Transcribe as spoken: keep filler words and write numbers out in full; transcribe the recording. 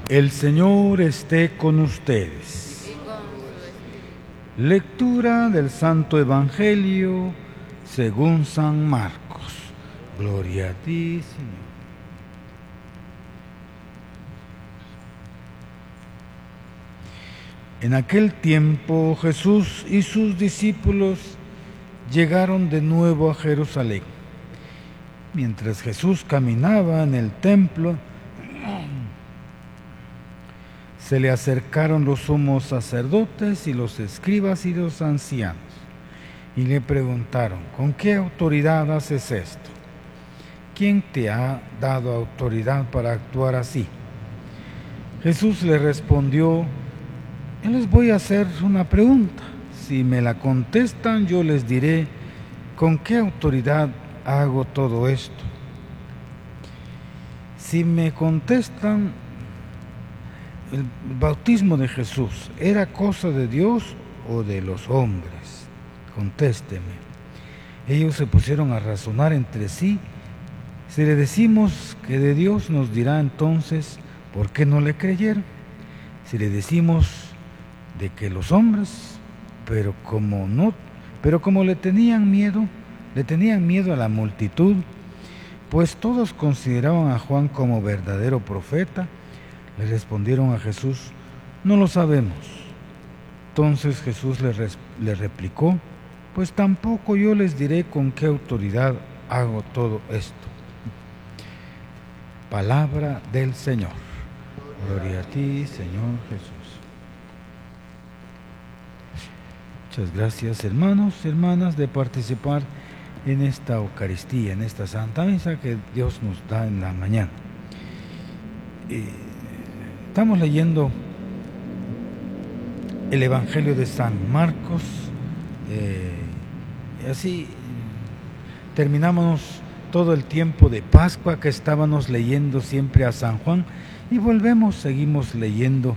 El Señor esté con ustedes. Y con su espíritu. Lectura del Santo Evangelio según San Marcos. Gloria a ti, Señor. En aquel tiempo Jesús y sus discípulos llegaron de nuevo a Jerusalén. Mientras Jesús caminaba en el templo, se le acercaron los sumos sacerdotes y los escribas y los ancianos, y le preguntaron: ¿con qué autoridad haces esto? ¿Quién te ha dado autoridad para actuar así? Jesús le respondió: yo les voy a hacer una pregunta. Si me la contestan, yo les diré con qué autoridad hago todo esto. Si me contestan, ¿el bautismo de Jesús era cosa de Dios o de los hombres? Contésteme. Ellos se pusieron a razonar entre sí. Si le decimos que de Dios, nos dirá entonces, ¿por qué no le creyeron? Si le decimos de que los hombres, pero como no, pero como le tenían miedo, le tenían miedo a la multitud, pues todos consideraban a Juan como verdadero profeta, le respondieron a Jesús: no lo sabemos. Entonces Jesús le, res, le replicó: pues tampoco yo les diré con qué autoridad hago todo esto. Palabra del Señor. Gloria a ti, Señor Jesús. Muchas gracias, hermanos y hermanas, de participar en esta Eucaristía, en esta Santa Misa que Dios nos da en la mañana. Eh, estamos leyendo el Evangelio de San Marcos, eh, y así terminamos todo el tiempo de Pascua que estábamos leyendo siempre a San Juan, y volvemos, seguimos leyendo